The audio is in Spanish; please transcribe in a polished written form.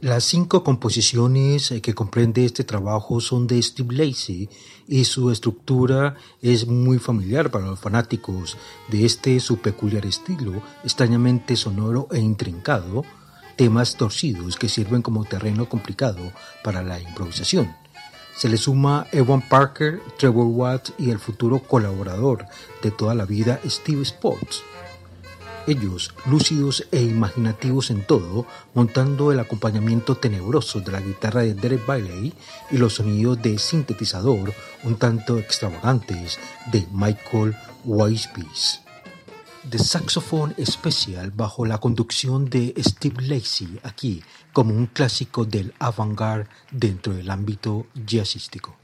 Las 5 composiciones que comprende este trabajo son de Steve Lacy y su estructura es muy familiar para los fanáticos de su peculiar estilo, extrañamente sonoro e intrincado, temas torcidos que sirven como terreno complicado para la improvisación. Se le suma Evan Parker, Trevor Watts y el futuro colaborador de toda la vida Steve Sports. Ellos, lúcidos e imaginativos en todo, montando el acompañamiento tenebroso de la guitarra de Derek Bailey y los sonidos de sintetizador un tanto extravagantes de Michael Weisbeis. De saxofón especial bajo la conducción de Steve Lacy, aquí como un clásico del avant-garde dentro del ámbito jazzístico.